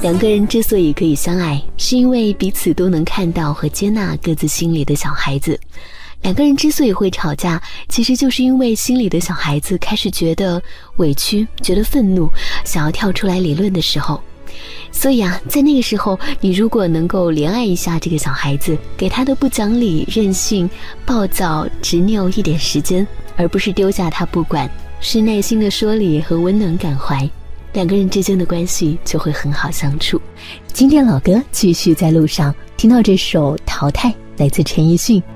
两个人之所以可以相爱，是因为彼此都能看到和接纳各自心里的小孩子。两个人之所以会吵架，其实就是因为心里的小孩子开始觉得委屈，觉得愤怒，想要跳出来理论的时候。所以在那个时候，你如果能够怜爱一下这个小孩子，给他的不讲理、任性、暴躁、执拗一点时间，而不是丢下他不管，是耐心的说理和温暖感怀，两个人之间的关系就会很好相处。今天老歌继续在路上，听到这首《淘汰》，来自陈奕迅。